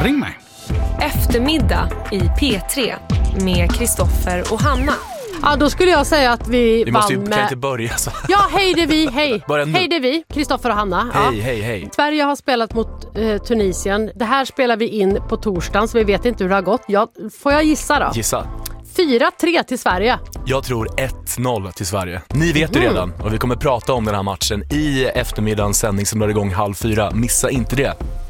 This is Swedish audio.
ring mig. Eftermiddag i P3 med Kristoffer och Hanna. Ja, då skulle jag säga att vi måste ju, vann med... kan inte börja så. Ja, hej det är vi, hej. Börja nu. Hej det är vi, Kristoffer och Hanna. Hej. Sverige har spelat mot Tunisien. Det här spelar vi in på torsdagen, så vi vet inte hur det har gått. Får jag gissa då? Gissa. 4-3 till Sverige. Jag tror 1-0 till Sverige. Ni vet ju redan, och vi kommer prata om den här matchen i eftermiddagens sändning som drar igång 3:30. Missa inte det.